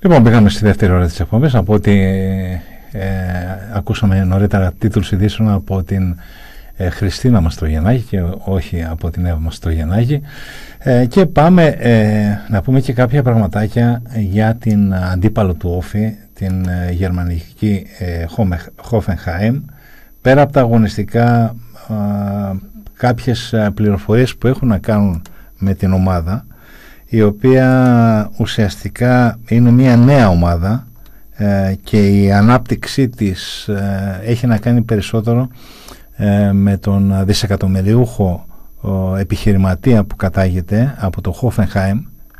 Λοιπόν, πήγαμε στη δεύτερη ώρα της εκπομπής. Να πω ότι ακούσαμε νωρίτερα τίτλους ειδήσεων από την Χριστίνα Μαστρογεννάκη και όχι από την Εύα Μαστρογεννάκη, και πάμε να πούμε και κάποια πραγματάκια για την αντίπαλο του Όφη, την γερμανική Hoffenheim. Πέρα από τα αγωνιστικά, κάποιες πληροφορίες που έχουν να κάνουν με την ομάδα, η οποία ουσιαστικά είναι μια νέα ομάδα, και η ανάπτυξή της έχει να κάνει περισσότερο με τον δισεκατομμυριούχο επιχειρηματία που κατάγεται από το Hoffenheim,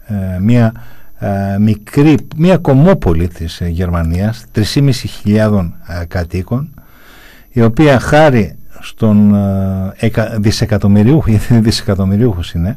μια κομμόπολη της Γερμανίας, 3.500 κατοίκων, η οποία χάρη στον δισεκατομμυριούχο, γιατί δισεκατομμυριούχος είναι,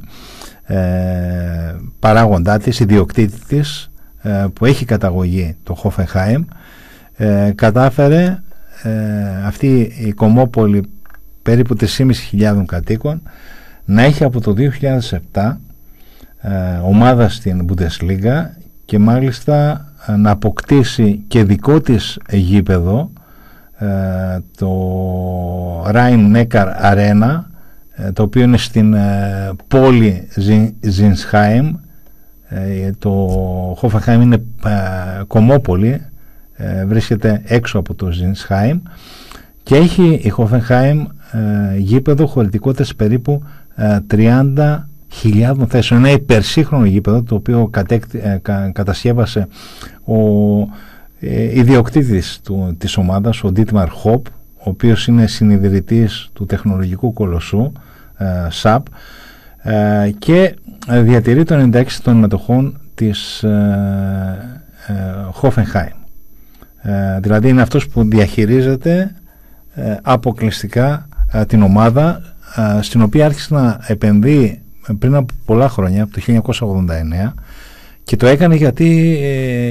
παράγοντά της, ιδιοκτήτη της, που έχει καταγωγή το Hoffenheim, κατάφερε αυτή η κομμόπολη περίπου 3.500 κατοίκων να έχει από το 2007 ομάδα στην Bundesliga, και μάλιστα να αποκτήσει και δικό της γήπεδο, το Rhein-Neckar Arena, το οποίο είναι στην πόλη Zinsheim. Το Hoffenheim είναι κομμόπολη, βρίσκεται έξω από το Zinsheim, και έχει η Hoffenheim γήπεδο χωρητικότητας περίπου 30.000 θέσεων. Ένα υπερσύγχρονο γήπεδο, το οποίο κατασκεύασε ο ιδιοκτήτης της ομάδας, ο Dietmar Hopp, ο οποίος είναι συνιδρυτής του τεχνολογικού κολοσσού SAP, και διατηρεί το 96% των μετοχών της Hoffenheim. Δηλαδή είναι αυτός που διαχειρίζεται αποκλειστικά την ομάδα, στην οποία άρχισε να επενδύει πριν από πολλά χρόνια, από το 1989, και το έκανε γιατί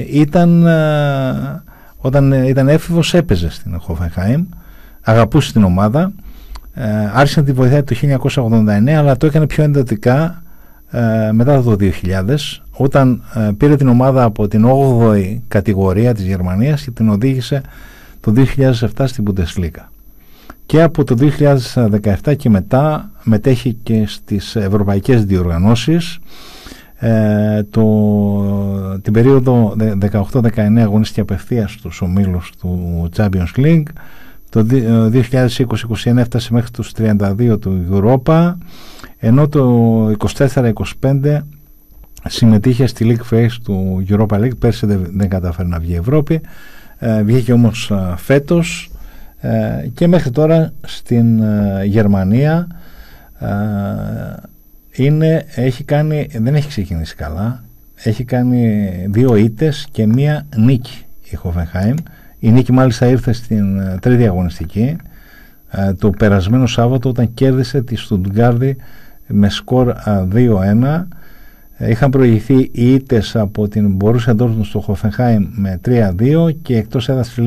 όταν ήταν έφηβος έπαιζε στην Hoffenheim, αγαπούσε την ομάδα, άρχισε να τη βοηθάει το 1989, αλλά το έκανε πιο εντατικά μετά το 2000, όταν πήρε την ομάδα από την 8η κατηγορία της Γερμανίας και την οδήγησε το 2007 στην Bundesliga. Και από το 2017 και μετά μετέχει και στις ευρωπαϊκές διοργανώσεις. Την περίοδο 18-19 αγωνίστηκε απευθείας στους ομίλους του Champions League. Το 2020-21 έφτασε μέχρι τους 32 του Europa, ενώ το 24-25 συμμετείχε στη League Phase του Europa League. Πέρσι δεν κατάφερε να βγει η Ευρώπη, βγήκε όμως φέτος, και μέχρι τώρα στην Γερμανία δεν έχει ξεκινήσει καλά. Έχει κάνει 2 ήττες και 1 νίκη η Hoffenheim. Η νίκη μάλιστα ήρθε στην τρίτη αγωνιστική, το περασμένο Σάββατο, όταν κέρδισε τη Στουτγκάρδη με σκορ 2-1. Είχαν προηγηθεί οι ήττες από την Borussia Dortmund στο Hoffenheim με 3-2, και εκτός έδρας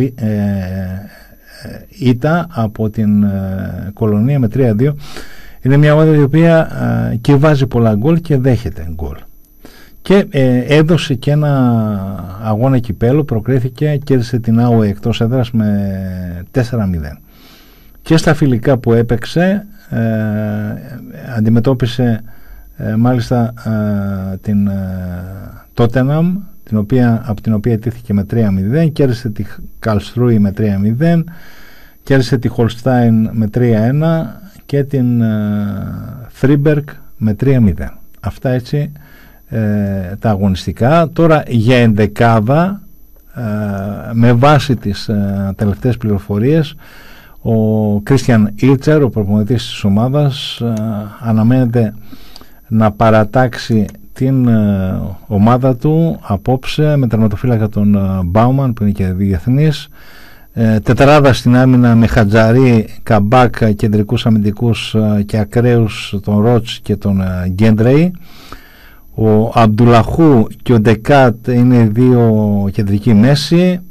ήττα από την Κολονία με 3-2. Είναι μια ομάδα η οποία και βάζει πολλά γκολ και δέχεται γκολ, και έδωσε και ένα αγώνα κυπέλλου, προκρίθηκε, κέρδισε την Aue εκτός έδρας με 4-0. Και στα φιλικά που έπαιξε αντιμετώπισε μάλιστα την Tottenham, από την οποία τήθηκε με 3-0, κέρδισε τη Karlsruhe με 3-0, κέρδισε τη Holstein με 3-1 και την Freiburg με 3-0. Αυτά έτσι τα αγωνιστικά. Τώρα για ενδεκάδα, με βάση τις τελευταίες πληροφορίες, ο Christian Ilzer, ο προπονητής της ομάδας, αναμένεται να παρατάξει την ομάδα του απόψε με τερματοφύλακα τον Baumann, που είναι και διεθνής, τετράδα στην άμυνα με Χατζαρί, Καμπάκ, κεντρικούς αμυντικούς και ακραίους, τον Ρότς και τον Γκέντρεϊ. Ο Αμπτουλαχού και ο Ντεκάτ είναι 2 κεντρικοί μέση,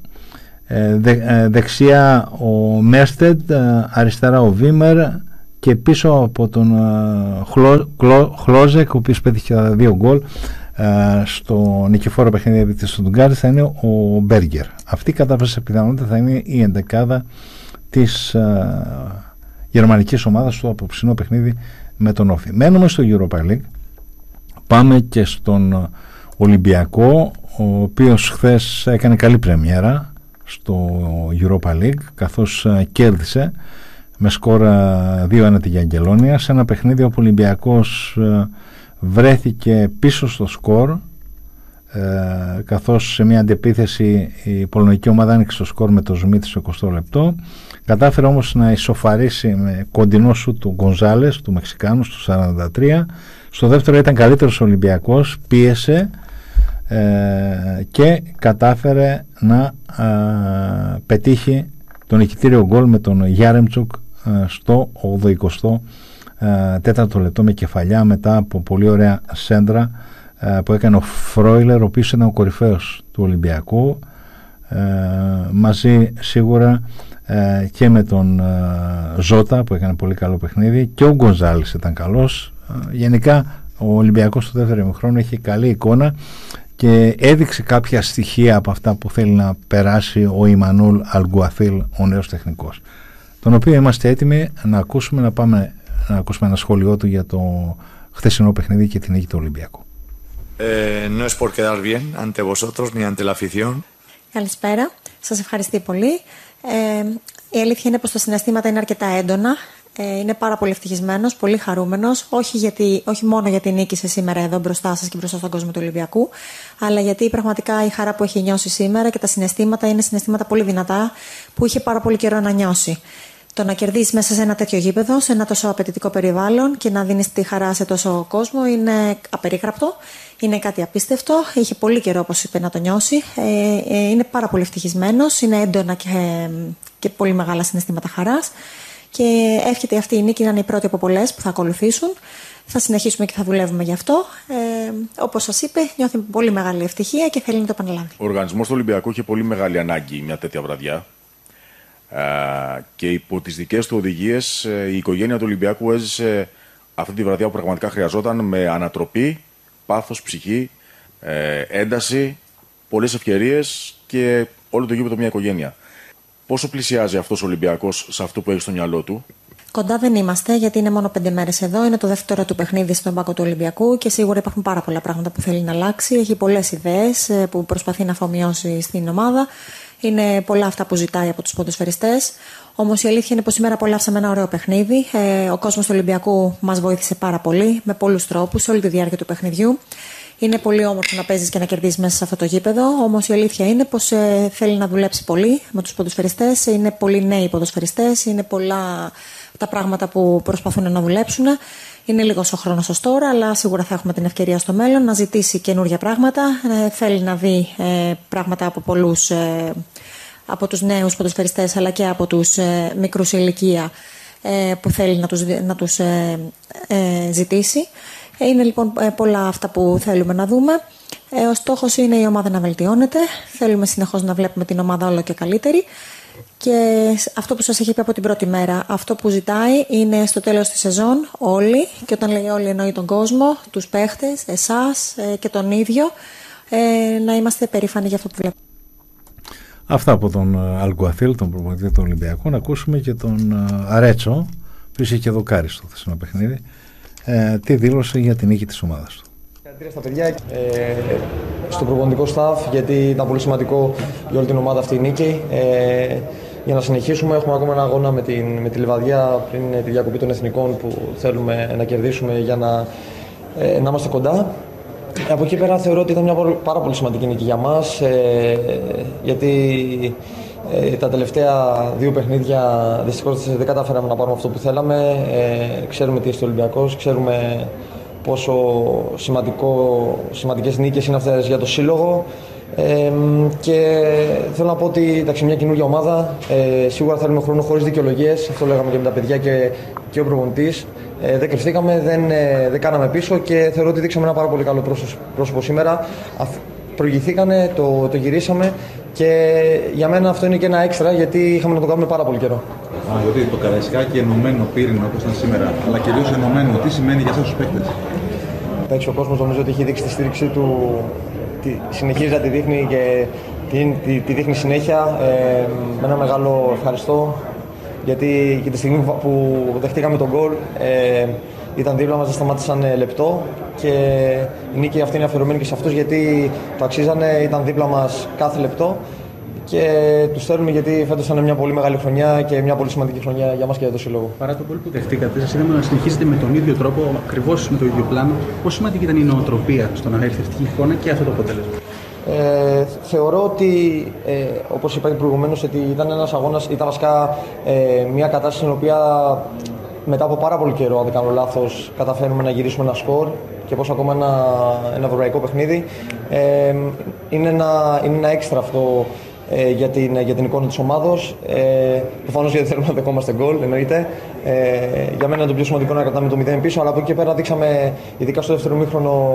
δεξιά ο Μέρστεντ, αριστερά ο Βίμερ, και πίσω από τον Χλόζεκ, ο οποίος πέτυχε 2 γκολ, στο νικηφόρο παιχνίδι της Στουτγκάρτης θα είναι ο Μπέργκερ. Αυτή κατά πάσα πιθανότητα θα είναι η εντεκάδα της γερμανικής ομάδας στο απόψινό παιχνίδι με τον Όφη. Μένουμε στο Europa League. Πάμε και στον Ολυμπιακό, ο οποίος χθες έκανε καλή πρεμιέρα στο Europa League, καθώς κέρδισε με σκορ 2-1 τη Γιαγγελόνια, σε ένα παιχνίδι όπου ο Ολυμπιακός βρέθηκε πίσω στο σκορ, καθώς σε μια αντεπίθεση η πολωνική ομάδα άνοιξε το σκορ με το Σμίτ στο 20 λεπτό. Κατάφερε όμως να ισοφαρίσει με κοντινό σου του Γκονζάλες, του Μεξικάνου, στο 43. Στο δεύτερο ήταν καλύτερος ο Ολυμπιακός, πίεσε και κατάφερε να πετύχει το νικητήριο γκολ με τον Γιάρεμτσουκ στο 84ο λεπτό με κεφαλιά, μετά από πολύ ωραία σέντρα που έκανε ο Φρόιλερ, ο οποίος ήταν ο κορυφαίος του Ολυμπιακού, μαζί σίγουρα και με τον Ζώτα που έκανε πολύ καλό παιχνίδι, και ο Γκονζάλης ήταν καλός. Γενικά ο Ολυμπιακός στο δεύτερο ημιχρόνο έχει καλή εικόνα και έδειξε κάποια στοιχεία από αυτά που θέλει να περάσει ο Ιμανούλ Αλγκουαθίλ, ο νέος τεχνικός, τον οποίο είμαστε έτοιμοι να ακούσουμε, να πάμε να ακούσουμε ένα σχόλιο του για το χθεσινό παιχνίδι και την νίκη του Ολυμπιακού. No es por quedar bien ante vosotros ni ante la afición. Καλησπέρα, σας ευχαριστώ πολύ. Η αλήθεια είναι πως τα συναισθήματα είναι αρκετά έντονα. Είναι πάρα πολύ ευτυχισμένος, πολύ χαρούμενος, όχι μόνο γιατί νίκησε σήμερα εδώ μπροστά σας και μπροστά στον κόσμο του Ολυμπιακού, αλλά γιατί πραγματικά η χαρά που έχει νιώσει σήμερα και τα συναισθήματα είναι συναισθήματα πολύ δυνατά που είχε πάρα πολύ καιρό να νιώσει. Το να κερδίσεις μέσα σε ένα τέτοιο γήπεδο, σε ένα τόσο απαιτητικό περιβάλλον και να δίνεις τη χαρά σε τόσο κόσμο είναι απερίγραπτο, είναι κάτι απίστευτο. Είχε πολύ καιρό, όπως είπε, να το νιώσει. Είναι πάρα πολύ ευτυχισμένος, είναι έντονα και πολύ μεγάλα συναισθήματα χαράς. Και εύχεται αυτή η νίκη να είναι η πρώτη από πολλές που θα ακολουθήσουν. Θα συνεχίσουμε και θα δουλεύουμε γι' αυτό. Όπως σας είπε, νιώθει πολύ μεγάλη ευτυχία και θέλει να το επαναλάβει. Ο οργανισμός του Ολυμπιακού είχε πολύ μεγάλη ανάγκη μια τέτοια βραδιά. Και υπό τις δικές του οδηγίες η οικογένεια του Ολυμπιακού έζησε αυτή τη βραδιά που πραγματικά χρειαζόταν, με ανατροπή, πάθος, ψυχή, ένταση, πολλές ευκαιρίες και όλο το γήπεδο μια οικογένεια. Πόσο πλησιάζει αυτός ο Ολυμπιακός σε αυτό που έχει στο μυαλό του? Κοντά δεν είμαστε, γιατί είναι μόνο 5 μέρες εδώ. Είναι το δεύτερο του παιχνίδι στον πάγκο του Ολυμπιακού και σίγουρα υπάρχουν πάρα πολλά πράγματα που θέλει να αλλάξει. Έχει πολλές ιδέες που προσπαθεί να αφομοιώσει στην ομάδα. Είναι πολλά αυτά που ζητάει από τους ποδοσφαιριστές. Όμως η αλήθεια είναι πως σήμερα απολαύσαμε ένα ωραίο παιχνίδι. Ο κόσμος του Ολυμπιακού μας βοήθησε πάρα πολύ, με πολλούς τρόπους, όλη τη διάρκεια του παιχνιδιού. Είναι πολύ όμορφο να παίζεις και να κερδίσεις μέσα σε αυτό το γήπεδο. Όμως η αλήθεια είναι πως θέλει να δουλέψει πολύ με τους ποδοσφαιριστές. Είναι πολύ νέοι ποδοσφαιριστές. Είναι πολλά τα πράγματα που προσπαθούν να δουλέψουν. Είναι λίγος ο χρόνος ως τώρα, αλλά σίγουρα θα έχουμε την ευκαιρία στο μέλλον να ζητήσει καινούργια πράγματα. Θέλει να δει πράγματα από πολλούς, από τους νέους ποδοσφαιριστές, αλλά και από τους μικρούς ηλικία που θέλει να τους ζητήσει. Είναι λοιπόν πολλά αυτά που θέλουμε να δούμε. Ο στόχος είναι η ομάδα να βελτιώνεται. Θέλουμε συνεχώς να βλέπουμε την ομάδα όλο και καλύτερη. Και αυτό που σας έχει πει από την πρώτη μέρα, αυτό που ζητάει είναι στο τέλος της σεζόν όλοι, και όταν λέει όλοι εννοεί τον κόσμο, τους παίχτες, εσάς και τον ίδιο, να είμαστε περήφανοι για αυτό που βλέπουμε. Αυτά από τον Αλγκουαθίλ, τον προπονητή του Ολυμπιακού. Να ακούσουμε και τον Αρέτσο, που είχε και δοκάρι στο χθεσινό παιχνίδι, τι δήλωσε για την νίκη της ομάδας του. Συγχαρητήρια στα παιδιά, στο προπονητικό staff, γιατί ήταν πολύ σημαντικό για όλη την ομάδα αυτή η νίκη. Για να συνεχίσουμε, έχουμε ακόμα ένα αγώνα με τη Λιβαδιά πριν τη διακοπή των εθνικών που θέλουμε να κερδίσουμε για να είμαστε κοντά. Από εκεί πέρα θεωρώ ότι ήταν μια πάρα πολύ σημαντική νίκη για μας, γιατί τα τελευταία 2 παιχνίδια δυστυχώς δεν καταφέραμε να πάρουμε αυτό που θέλαμε. Ξέρουμε τι είστε Ολυμπιακός, ξέρουμε πόσο σημαντικές νίκες είναι αυτές για το σύλλογο, και θέλω να πω ότι μια καινούργια ομάδα, σίγουρα θέλουμε χρόνο χωρίς δικαιολογίες. Αυτό λέγαμε και με τα παιδιά και ο προπονητής. Δεν κρυφτήκαμε, δεν κάναμε πίσω και θεωρώ ότι δείξαμε ένα πάρα πολύ καλό πρόσωπο σήμερα. Προηγηθήκανε, το γυρίσαμε και για μένα αυτό είναι και ένα έξτρα, γιατί είχαμε να το κάνουμε πάρα πολύ καιρό. Γιατί το Καραϊσκάκι ενωμένο πύρινο όπως ήταν σήμερα, αλλά κυρίως ενωμένο, τι σημαίνει για εσάς τους παίκτες? παίξει ο κόσμος. Νομίζω ότι έχει δείξει τη στήριξή του, συνεχίζει να τη δείχνει και τη δείχνει συνέχεια. Με ένα μεγάλο ευχαριστώ, γιατί και τη στιγμή που δεχτήκαμε τον γκολ ήταν δίπλα μας, δεν σταμάτησαν λεπτό, και η νίκη αυτή είναι αφιερωμένη και σε αυτούς, γιατί το αξίζανε, ήταν δίπλα μας κάθε λεπτό και τους θέλουμε, γιατί φέτος ήταν μια πολύ μεγάλη χρονιά και μια πολύ σημαντική χρονιά για μας και για το σύλλογο. Παρά το γκολ που δεχτήκατε, σας είδαμε να συνεχίζετε με τον ίδιο τρόπο, ακριβώς με το ίδιο πλάνο. Πόσο σημαντική ήταν η νοοτροπία στο να έρθει αυτή η εικόνα και αυτό το αποτέλεσμα? Θεωρώ ότι, όπως είπα και προηγουμένως, ότι ήταν ένας αγώνας, ήταν βασικά μια κατάσταση στην οποία μετά από πάρα πολύ καιρό, αν δεν κάνω λάθος, καταφέρνουμε να γυρίσουμε ένα σκορ και πώς ακόμα ένα ευρωπαϊκό παιχνίδι. Είναι ένα έξτρα αυτό για την εικόνα της ομάδος. Προφανώς γιατί θέλουμε να δεχόμαστε γκολ, εννοείται. Για μένα είναι το πιο σημαντικό να κρατάμε το 0 πίσω, αλλά από εκεί και πέρα δείξαμε, ειδικά στο δεύτερο ημίχρονο,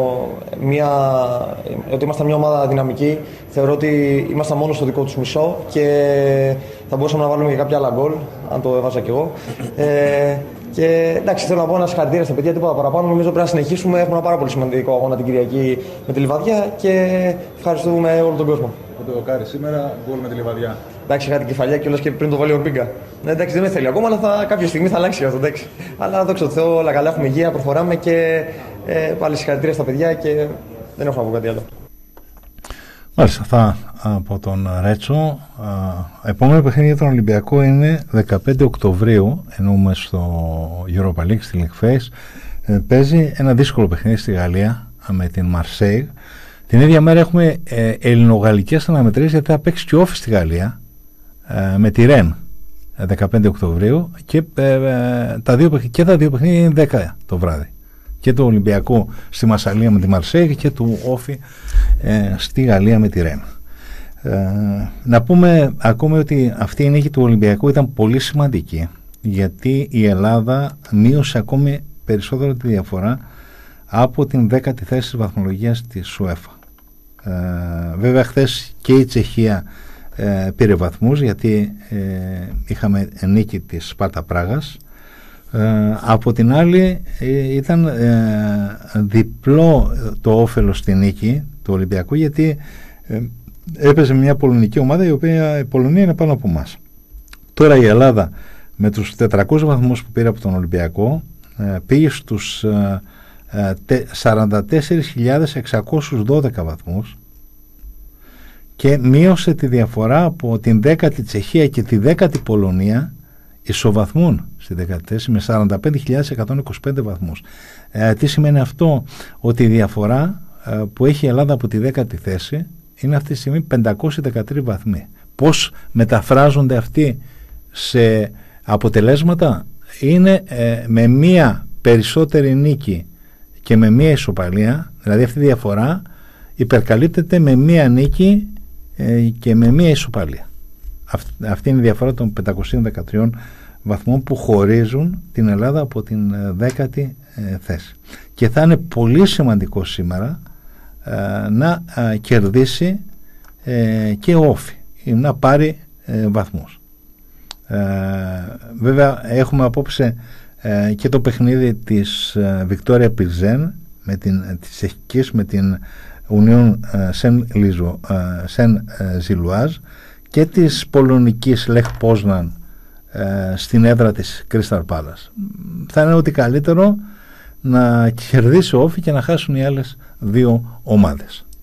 ότι ήμασταν μια ομάδα δυναμική. Θεωρώ ότι ήμασταν μόνο στο δικό τους μισό και θα μπορούσαμε να βάλουμε και κάποια άλλα γκολ, αν το έβαζα κι εγώ. Και εντάξει, θέλω να πω ένα συγχαρητήρια στα παιδιά, τίποτα παραπάνω. Νομίζω πρέπει να συνεχίσουμε. Έχουμε ένα πάρα πολύ σημαντικό αγώνα την Κυριακή με τη Λιβαδιά και ευχαριστούμε όλο τον κόσμο. Το δοκάρι σήμερα, γκολ με τη Λιβαδιά. Εντάξει, είχα την κεφαλιά και όλες και πριν το βάλει ο Ορμπίγκα. Ναι, εντάξει, δεν με θέλει ακόμα, αλλά κάποια στιγμή θα αλλάξει αυτό. Εντάξει. Αλλά δόξα τω Θεώ, όλα καλά, έχουμε υγεία, προχωράμε και πάλι συγχαρητήρια στα παιδιά και δεν έχω να πω κάτι άλλο. Μάλιστα, αυτά από τον Ρέτσο. Επόμενο παιχνίδι για τον Ολυμπιακό είναι 15 Οκτωβρίου, εννοούμε στο Europa League, στη League Face. Παίζει ένα δύσκολο παιχνίδι στη Γαλλία με την Μαρσέιγ. Την ίδια μέρα έχουμε ελληνογαλλικές αναμετρήσεις, γιατί θα παίξει και όφη στη Γαλλία με τη Ρεν 15 Οκτωβρίου και τα δύο παιχνίδια είναι 10 το βράδυ. Και το Ολυμπιακό στη Μασσαλία με τη Μαρσέιγ και του όφη στη Γαλλία με τη Ρεν. Να πούμε ακόμα ότι αυτή η νίκη του Ολυμπιακού ήταν πολύ σημαντική, γιατί η Ελλάδα μείωσε ακόμη περισσότερο τη διαφορά από την 10η θέση της βαθμολογίας της UEFA. Βέβαια χθες και η Τσεχία πήρε βαθμούς, γιατί είχαμε νίκη της Σπάρτα Πράγας. Από την άλλη ήταν διπλό το όφελος στη νίκη του Ολυμπιακού, γιατί έπαιζε μια πολωνική ομάδα, η οποία η Πολωνία είναι πάνω από εμάς. Τώρα η Ελλάδα με τους 400 βαθμούς που πήρε από τον Ολυμπιακό πήγε στους 44.612 βαθμούς και μείωσε τη διαφορά από την 10η Τσεχία και τη 10η Πολωνία, ισοβαθμούν στη 10η θέση με 45.125 βαθμούς. Τι σημαίνει αυτό? Ότι η διαφορά που έχει η Ελλάδα από τη 10η θέση είναι αυτή τη στιγμή 513 βαθμοί. Πώς μεταφράζονται αυτοί σε αποτελέσματα? Είναι με μία περισσότερη νίκη και με μία ισοπαλία, δηλαδή αυτή η διαφορά υπερκαλύπτεται με μία νίκη και με μία ισοπαλία. Αυτή είναι η διαφορά των 513 βαθμών που χωρίζουν την Ελλάδα από την 10η θέση. Και θα είναι πολύ σημαντικό σήμερα να κερδίσει και όφη, να πάρει βαθμούς. Βέβαια έχουμε απόψε και το παιχνίδι της Βικτόρια Πιλζέν της Τσεχικής με την Union Saint-Gilloise και της πολωνικής Λεχ Πόσναν στην έδρα της Crystal Palace. Θα είναι ότι καλύτερο να κερδίσει ο όφη και να χάσουν οι άλλες δύο ομάδες.